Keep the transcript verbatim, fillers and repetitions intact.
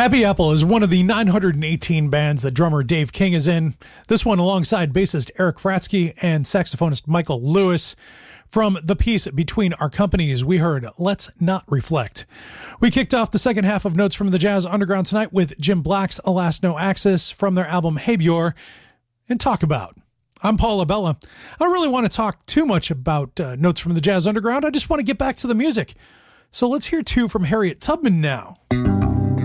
Happy Apple is one of the nine hundred eighteen bands that drummer Dave King is in. This one alongside bassist Eric Fratsky and saxophonist Michael Lewis. From the piece Between Our Companies, we heard Let's Not Reflect. We kicked off the second half of Notes from the Jazz Underground tonight with Jim Black's Alas No Axis from their album Hey Bjor and Talk About. I'm Paul Abella. I don't really want to talk too much about uh, Notes from the Jazz Underground. I just want to get back to the music. So let's hear two from Harriet Tubman now.